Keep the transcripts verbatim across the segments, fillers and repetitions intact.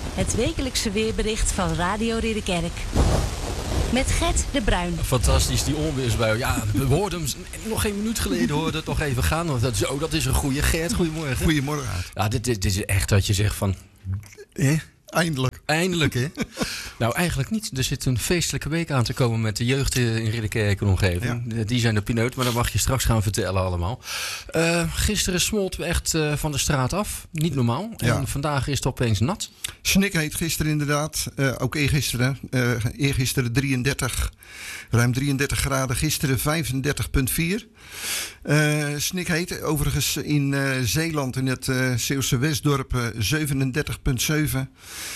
Het wekelijkse weerbericht van Radio Ridderkerk. Met Gert de Bruin. Fantastisch, die onweersbui. Ja, we hoorden hem nog geen minuut geleden hoorde het nog even gaan. Dat, zo, dat is een goeie. Gert, goedemorgen. Goedemorgen. Ja, dit, dit, dit is echt dat je zegt van... Eh, eindelijk. Eindelijk, hè? Nou, eigenlijk niet. Er zit een feestelijke week aan te komen met de jeugd in Ridderkerk en omgeving. Ja. Die zijn de pineut, maar dat mag je straks gaan vertellen allemaal. Uh, gisteren smolt we echt uh, van de straat af. Niet normaal. En ja. Vandaag is het opeens nat. Snikheet gisteren inderdaad. Uh, ook eergisteren. Uh, eergisteren drieëndertig. Ruim drieëndertig graden. Gisteren vijfendertig komma vier. Uh, Snikheet. Overigens in uh, Zeeland, in het uh, Zeeuwse Westdorp, uh, zevenendertig komma zeven.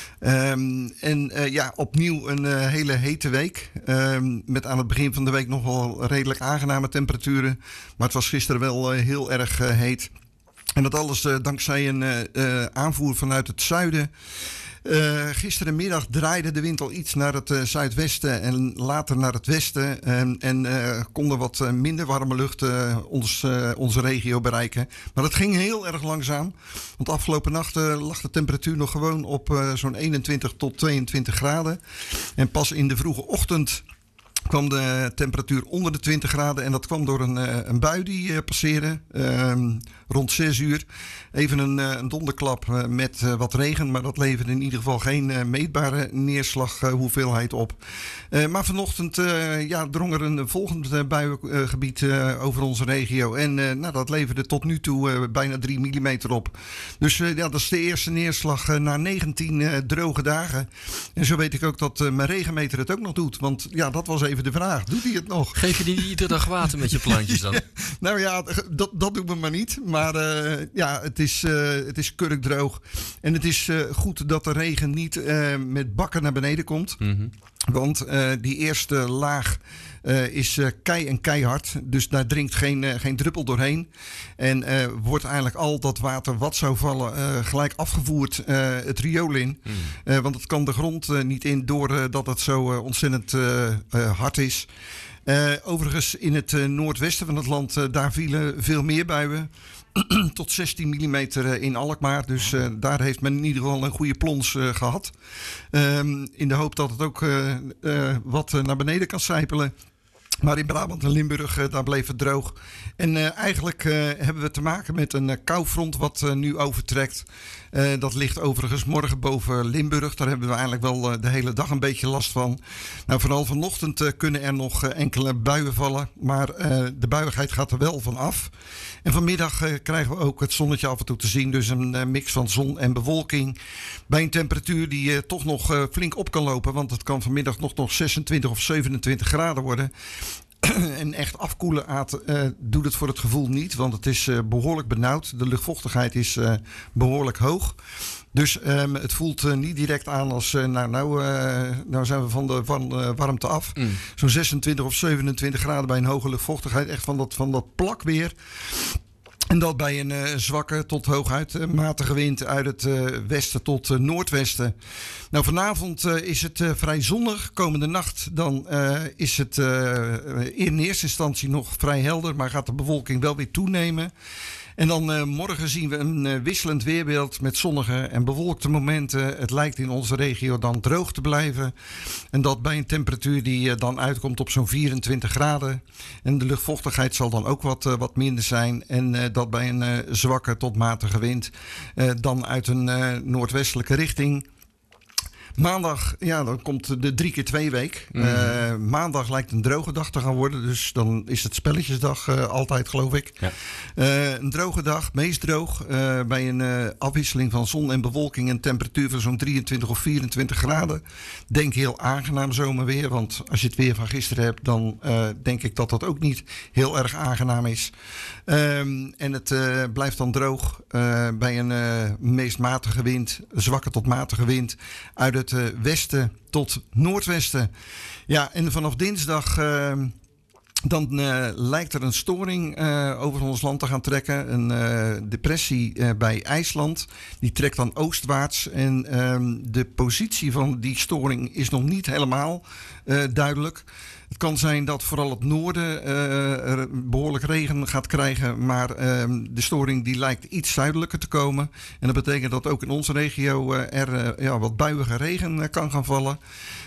Um, en uh, ja, opnieuw een uh, hele hete week. Um, met aan het begin van de week nog wel redelijk aangename temperaturen. Maar het was gisteren wel uh, heel erg uh, heet. En dat alles uh, dankzij een uh, uh, aanvoer vanuit het zuiden. Uh, gisterenmiddag draaide de wind al iets naar het uh, zuidwesten en later naar het westen. En, en uh, konden wat uh, minder warme lucht uh, ons, uh, onze regio bereiken. Maar dat ging heel erg langzaam. Want afgelopen nacht uh, lag de temperatuur nog gewoon op uh, zo'n eenentwintig tot tweeëntwintig graden. En pas in de vroege ochtend kwam de temperatuur onder de twintig graden. En dat kwam door een, uh, een bui die uh, passeerde. Um, rond zes uur. Even een, uh, een donderklap uh, met uh, wat regen. Maar dat leverde in ieder geval geen uh, meetbare neerslaghoeveelheid uh, op. Uh, maar vanochtend uh, ja, drong er een volgend uh, buiengebied uh, over onze regio. En uh, nou, dat leverde tot nu toe uh, bijna drie millimeter op. Dus uh, ja, dat is de eerste neerslag uh, na negentien uh, droge dagen. En zo weet ik ook dat uh, mijn regenmeter het ook nog doet. Want ja, dat was even de vraag. Doet hij het nog? Geef je die iedere dag water met je plantjes dan? Ja, nou ja, dat, dat doen we maar niet. Maar uh, ja, het is, uh, het is kurkdroog. En het is uh, goed dat de regen niet uh, met bakken naar beneden komt. Mm-hmm. Want uh, die eerste laag uh, is uh, kei en keihard. Dus daar dringt geen, uh, geen druppel doorheen. En uh, wordt eigenlijk al dat water wat zou vallen uh, gelijk afgevoerd uh, het riool in. Mm. Uh, want het kan de grond uh, niet in doordat uh, het zo uh, ontzettend uh, uh, hard is. Uh, overigens in het uh, noordwesten van het land, uh, daar vielen veel meer buien. Tot zestien millimeter in Alkmaar. Dus uh, daar heeft men in ieder geval een goede plons uh, gehad. Um, in de hoop dat het ook uh, uh, wat uh, naar beneden kan sijpelen. Maar in Brabant en Limburg, uh, daar bleef het droog. En uh, eigenlijk uh, hebben we te maken met een uh, koufront wat uh, nu overtrekt. Uh, dat ligt overigens morgen boven Limburg. Daar hebben we eigenlijk wel uh, de hele dag een beetje last van. Nou, vooral vanochtend uh, kunnen er nog uh, enkele buien vallen. Maar uh, de buiigheid gaat er wel van af. En vanmiddag uh, krijgen we ook het zonnetje af en toe te zien. Dus een uh, mix van zon en bewolking. Bij een temperatuur die uh, toch nog uh, flink op kan lopen. Want het kan vanmiddag nog, nog zesentwintig of zevenentwintig graden worden. En echt afkoelen Aad, uh, doet het voor het gevoel niet. Want het is uh, behoorlijk benauwd. De luchtvochtigheid is uh, behoorlijk hoog. Dus um, het voelt uh, niet direct aan als... Uh, nou, nou, uh, nou zijn we van de van, uh, warmte af. Mm. Zo'n zesentwintig of zevenentwintig graden bij een hoge luchtvochtigheid. Echt van dat, van dat plakweer. En dat bij een uh, zwakke tot hooguit uh, matige wind uit het uh, westen tot uh, noordwesten. Nou, vanavond uh, is het uh, vrij zonnig. Komende nacht dan uh, is het uh, in eerste instantie nog vrij helder. Maar gaat de bewolking wel weer toenemen. En dan uh, morgen zien we een uh, wisselend weerbeeld met zonnige en bewolkte momenten. Het lijkt in onze regio dan droog te blijven. En dat bij een temperatuur die uh, dan uitkomt op zo'n vierentwintig graden. En de luchtvochtigheid zal dan ook wat, uh, wat minder zijn. En uh, dat bij een uh, zwakke tot matige wind uh, dan uit een uh, noordwestelijke richting. Maandag, ja, dan komt de drie keer twee week. Mm-hmm. Uh, maandag lijkt een droge dag te gaan worden. Dus dan is het spelletjesdag uh, altijd, geloof ik. Ja. Uh, een droge dag, meest droog. Uh, bij een uh, afwisseling van zon en bewolking. En temperatuur van zo'n drieëntwintig of vierentwintig graden. Denk heel aangenaam zomerweer. Want als je het weer van gisteren hebt, dan uh, denk ik dat dat ook niet heel erg aangenaam is. Um, en het uh, blijft dan droog. Uh, bij een uh, meest matige wind, zwakke tot matige wind. Uit het het uh, westen tot noordwesten. Ja, en vanaf dinsdag uh, dan uh, lijkt er een storing uh, over ons land te gaan trekken. Een uh, depressie uh, bij IJsland. Die trekt dan oostwaarts. En uh, de positie van die storing is nog niet helemaal uh, duidelijk. Het kan zijn dat vooral het noorden uh, er behoorlijk regen gaat krijgen. Maar uh, de storing die lijkt iets zuidelijker te komen. En dat betekent dat ook in onze regio uh, er uh, ja, wat buiige regen uh, kan gaan vallen.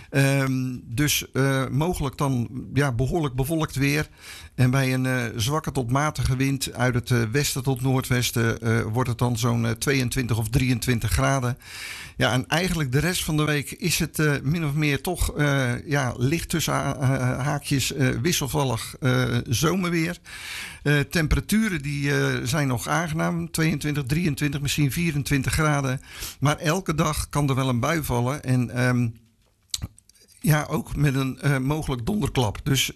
Um, dus uh, mogelijk dan ja, behoorlijk bevolkt weer. En bij een uh, zwakke tot matige wind uit het uh, westen tot noordwesten uh, wordt het dan zo'n uh, tweeëntwintig of drieëntwintig graden. Ja, en eigenlijk de rest van de week is het uh, min of meer toch uh, ja, licht tussen ha- haakjes uh, wisselvallig uh, zomerweer. Uh, temperaturen die uh, zijn nog aangenaam, tweeëntwintig, drieëntwintig, misschien vierentwintig graden. Maar elke dag kan er wel een bui vallen en um, ja, ook met een uh, mogelijk donderklap. Dus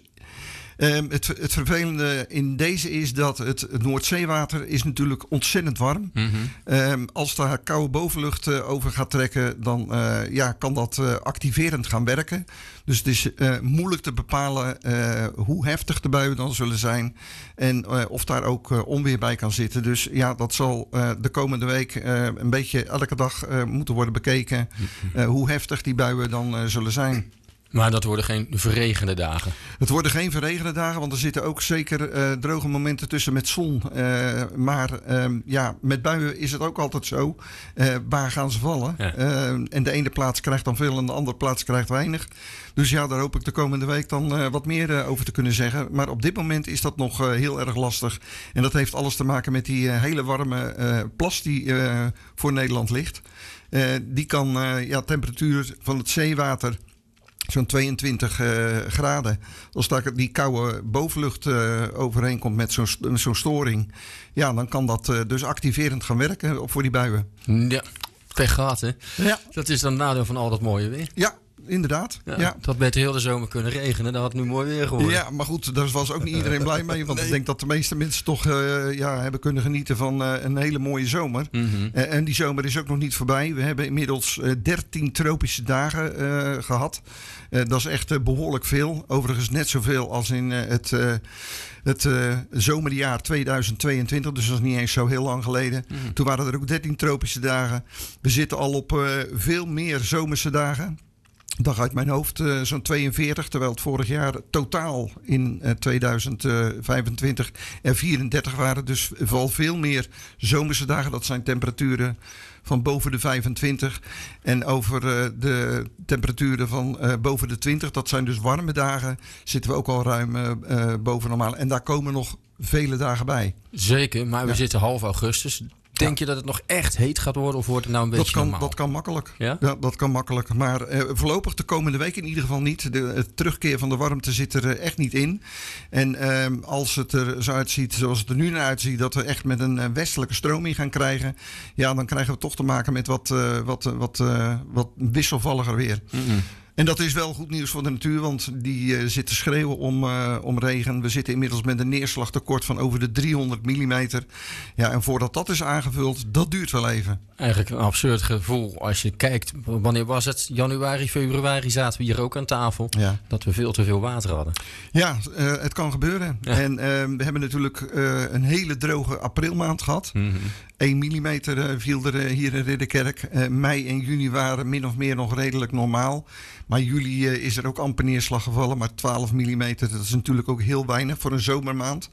Um, het, het vervelende in deze is dat het, het Noordzeewater is natuurlijk ontzettend warm. Mm-hmm. Um, als daar koude bovenlucht uh, over gaat trekken, dan uh, ja, kan dat uh, activerend gaan werken. Dus het is uh, moeilijk te bepalen uh, hoe heftig de buien dan zullen zijn. En uh, of daar ook uh, onweer bij kan zitten. Dus ja, dat zal uh, de komende week uh, een beetje elke dag uh, moeten worden bekeken. Uh, hoe heftig die buien dan uh, zullen zijn. Maar dat worden geen verregende dagen? Het worden geen verregende dagen, want er zitten ook zeker uh, droge momenten tussen met zon. Uh, maar um, ja, met buien is het ook altijd zo. Uh, waar gaan ze vallen? Ja. Uh, en de ene plaats krijgt dan veel en de andere plaats krijgt weinig. Dus ja, daar hoop ik de komende week dan uh, wat meer uh, over te kunnen zeggen. Maar op dit moment is dat nog uh, heel erg lastig. En dat heeft alles te maken met die uh, hele warme uh, plas die uh, voor Nederland ligt. Uh, die kan uh, ja, temperatuur van het zeewater zo'n tweeëntwintig uh, graden. Als daar die koude bovenlucht uh, overheen komt met zo'n, met zo'n storing, ja, dan kan dat uh, dus activerend gaan werken voor die buien. Ja, pech gehad, hè? Ja. Dat is dan het nadeel van al dat mooie weer. Ja, inderdaad. Ja, ja. Het had beter heel de zomer kunnen regenen. Dat had nu mooi weer geworden. Ja, maar goed, daar was ook niet iedereen blij mee. Want nee. Ik denk dat de meeste mensen toch uh, ja, hebben kunnen genieten van uh, een hele mooie zomer. Mm-hmm. Uh, en die zomer is ook nog niet voorbij. We hebben inmiddels uh, dertien tropische dagen uh, gehad. Uh, dat is echt uh, behoorlijk veel. Overigens net zoveel als in uh, het, uh, het uh, zomerjaar tweeduizend tweeëntwintig. Dus dat is niet eens zo heel lang geleden. Mm-hmm. Toen waren er ook dertien tropische dagen. We zitten al op uh, veel meer zomerse dagen. Dag uit mijn hoofd uh, zo'n tweeënveertig, terwijl het vorig jaar totaal in uh, tweeduizend vijfentwintig er vierendertig waren. Dus vooral veel meer zomerse dagen. Dat zijn temperaturen van boven de vijfentwintig. En over uh, de temperaturen van uh, boven de twintig, dat zijn dus warme dagen, zitten we ook al ruim uh, uh, boven normaal. En daar komen nog vele dagen bij. Zeker, maar we ja. zitten half augustus. Denk je dat het nog echt heet gaat worden of wordt het nou een beetje dat kan, normaal? Dat kan makkelijk. Ja? Ja, dat kan makkelijk. Maar uh, voorlopig de komende week in ieder geval niet. De, het terugkeer van de warmte zit er uh, echt niet in. En uh, als het er zo uitziet zoals het er nu naar uitziet, dat we echt met een uh, westelijke stroming gaan krijgen, ja, dan krijgen we toch te maken met wat, uh, wat, uh, wat, uh, wat wisselvalliger weer. Mm-hmm. En dat is wel goed nieuws voor de natuur, want die uh, zit te schreeuwen om, uh, om regen. We zitten inmiddels met een neerslagtekort van over de driehonderd millimeter. Ja, en voordat dat is aangevuld, dat duurt wel even. Eigenlijk een absurd gevoel als je kijkt. Wanneer was het? Januari, februari zaten we hier ook aan tafel. Ja. Dat we veel te veel water hadden. Ja, uh, het kan gebeuren. Ja. En uh, we hebben natuurlijk uh, een hele droge aprilmaand gehad. Mm-hmm. één millimeter uh, viel er uh, hier in Ridderkerk. Uh, mei en juni waren min of meer nog redelijk normaal. Maar juli uh, is er ook amper neerslag gevallen. Maar twaalf millimeter, dat is natuurlijk ook heel weinig voor een zomermaand.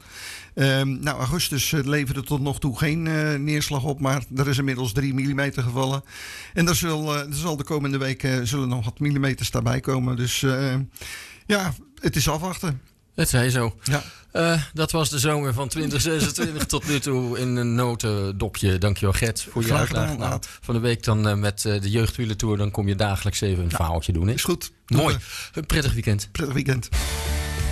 Um, nou, augustus uh, leverde tot nog toe geen uh, neerslag op. Maar er is inmiddels drie millimeter gevallen. En er zal, uh, er zal de komende weken uh, zullen nog wat millimeters daarbij komen. Dus uh, ja, het is afwachten. Het zij zo. Ja. Uh, dat was de zomer van twintig zesentwintig tot nu toe in een notendopje. Dankjewel Gert voor je uitleg. Nou, van de week dan uh, met uh, de jeugdwielertour. Dan kom je dagelijks even een ja. verhaaltje doen. Hè? Is goed. Mooi. Een prettig weekend. Prettig weekend.